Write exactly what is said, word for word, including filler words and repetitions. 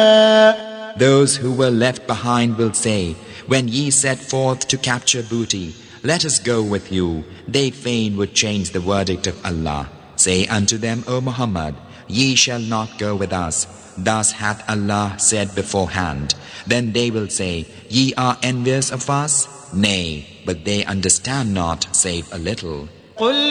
Those who were left behind will say, when ye set forth to capture booty, let us go with you. They fain would change the verdict of Allah. Say unto them, O Muhammad, ye shall not go with us. Thus hath Allah said beforehand. Then they will say, ye are envious of us? Nay, but they understand not save a little.